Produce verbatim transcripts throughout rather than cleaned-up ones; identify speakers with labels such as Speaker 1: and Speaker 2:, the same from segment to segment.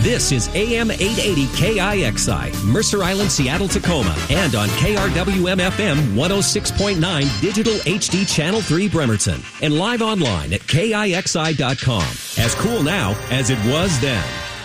Speaker 1: This is A M eight eighty K I X I, Mercer Island, Seattle, Tacoma, and on K R W M F M one oh six point nine Digital H D Channel three Bremerton, and live online at K I X I dot com. As cool now as it was then.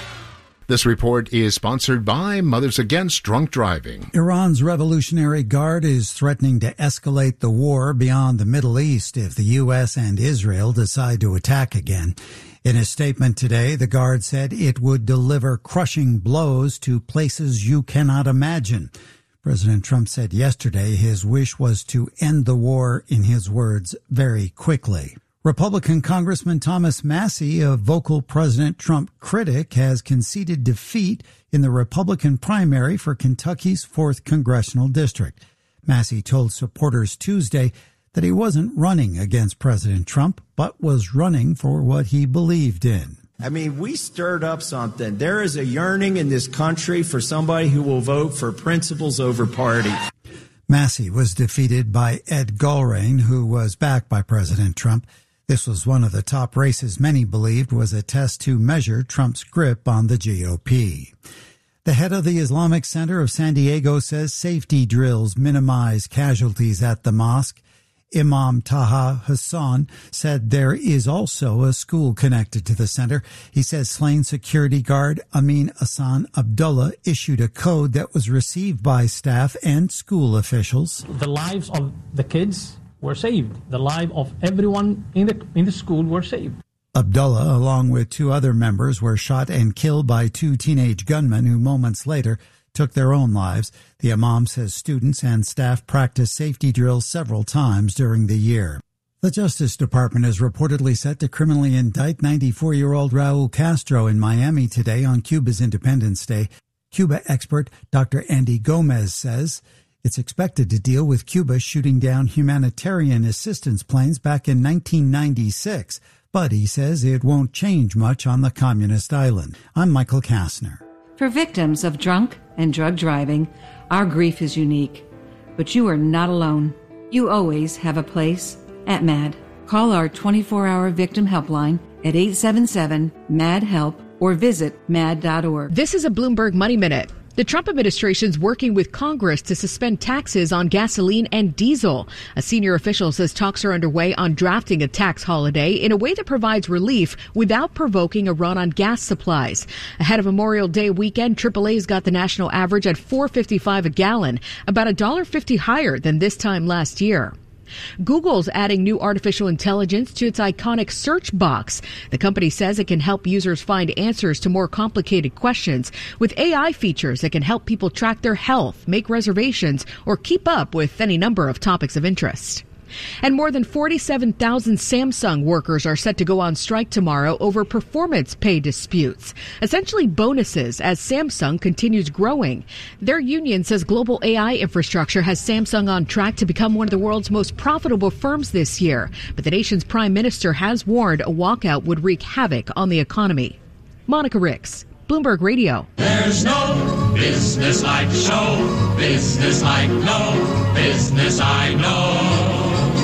Speaker 2: This report is sponsored by Mothers Against Drunk Driving.
Speaker 3: Iran's Revolutionary Guard is threatening to escalate the war beyond the Middle East if the U S and Israel decide to attack again. In a statement today, the Guard said it would deliver crushing blows to places you cannot imagine. President Trump said yesterday his wish was to end the war, in his words, very quickly. Republican Congressman Thomas Massie, a vocal President Trump critic, has conceded defeat in the Republican primary for Kentucky's fourth Congressional District. Massie told supporters Tuesday that he wasn't running against President Trump, but was running for what he believed in.
Speaker 4: I mean, we stirred up something. There is a yearning in this country for somebody who will vote for principles over party.
Speaker 3: Massie was defeated by Ed Gulrain, who was backed by President Trump. This was one of the top races many believed was a test to measure Trump's grip on the G O P. The head of the Islamic Center of San Diego says safety drills minimize casualties at the mosque. Imam Taha Hassan said there is also a school connected to the center. He says slain security guard Amin Hassan Abdullah issued a code that was received by staff and school officials.
Speaker 5: The lives of the kids were saved. The life of everyone in the in the school were saved.
Speaker 3: Abdullah, along with two other members, were shot and killed by two teenage gunmen who moments later took their own lives. The imam says students and staff practiced safety drills several times during the year. The Justice Department is reportedly set to criminally indict ninety-four-year-old Raul Castro in Miami today on Cuba's Independence Day. Cuba expert Doctor Andy Gomez says it's expected to deal with Cuba shooting down humanitarian assistance planes back in nineteen ninety-six, but he says it won't change much on the communist island. I'm Michael Kastner.
Speaker 6: For victims of drunk and drug driving, our grief is unique. But you are not alone. You always have a place at MAD. Call our twenty-four hour victim helpline at eight seven seven, M A D, HELP or visit mad dot org.
Speaker 7: This is a Bloomberg Money Minute. The Trump administration's working with Congress to suspend taxes on gasoline and diesel. A senior official says talks are underway on drafting a tax holiday in a way that provides relief without provoking a run on gas supplies. Ahead of Memorial Day weekend, triple A's got the national average at four fifty-five a gallon, about one dollar fifty higher than this time last year. Google's adding new artificial intelligence to its iconic search box. The company says it can help users find answers to more complicated questions with A I features that can help people track their health, make reservations, or keep up with any number of topics of interest. And more than forty-seven thousand Samsung workers are set to go on strike tomorrow over performance pay disputes, essentially bonuses as Samsung continues growing. Their union says global A I infrastructure has Samsung on track to become one of the world's most profitable firms this year. But the nation's prime minister has warned a walkout would wreak havoc on the economy. Monica Ricks, Bloomberg Radio.
Speaker 8: There's no business like show business like no business I know.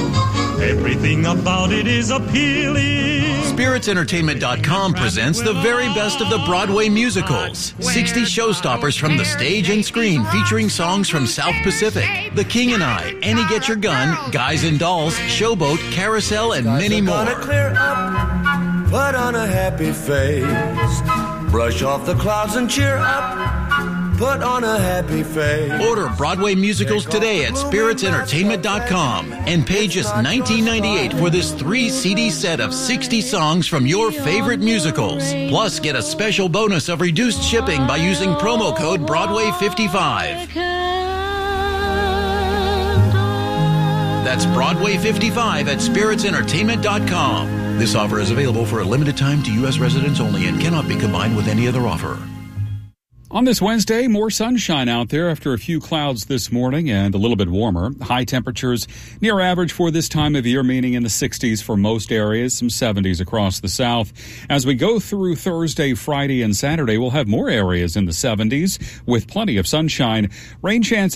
Speaker 8: Everything about it is appealing.
Speaker 9: Spirits Entertainment dot com presents the very best of the Broadway musicals. sixty showstoppers from the stage and screen featuring songs from South Pacific, The King and I, Annie Get Your Gun, Guys and Dolls, Showboat, Carousel, and many more.
Speaker 10: Clear up, put on a happy face, brush off the clouds and cheer up. Put on a happy face.
Speaker 9: Order Broadway musicals today at Spirits Entertainment dot com and pay just nineteen ninety-eight for this three C D set of sixty songs from your favorite musicals. Plus, get a special bonus of reduced shipping by using promo code Broadway fifty-five. That's Broadway fifty-five at Spirits Entertainment dot com. This offer is available for a limited time to U S residents only and cannot be combined with any other offer.
Speaker 11: On this Wednesday, more sunshine out there after a few clouds this morning and a little bit warmer. High temperatures near average for this time of year, meaning in the sixties for most areas, some seventies across the south. As we go through Thursday, Friday, and Saturday, we'll have more areas in the seventies with plenty of sunshine. Rain chances